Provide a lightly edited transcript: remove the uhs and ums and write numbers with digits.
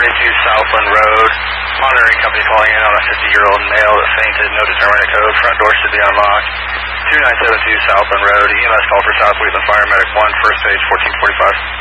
Southland Road. Monitoring company calling in on a 50-year-old male that fainted. No determinate code. Front door should be unlocked. 2972 Southland Road. EMS call for South Wheatland Fire Medic 1, first page, 1445.